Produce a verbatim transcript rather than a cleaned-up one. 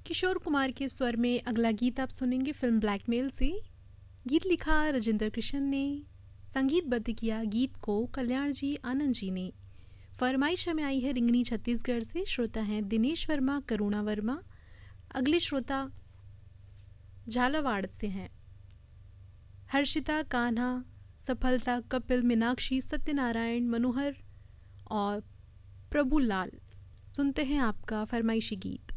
किशोर कुमार के स्वर में अगला गीत आप सुनेंगे फिल्म ब्लैकमेल से। गीत लिखा राजेंद्र कृष्ण ने, संगीतबद्ध किया गीत को कल्याण जी आनंद जी ने। फरमाइश हमें आई है रिंगनी छत्तीसगढ़ से। श्रोता हैं दिनेश वर्मा, करुणा वर्मा। अगले श्रोता झालावाड़ से हैं हर्षिता, कान्हा, सफलता, कपिल, मीनाक्षी, सत्यनारायण, मनोहर और प्रभुलाल। सुनते हैं आपका फरमाइशी गीत।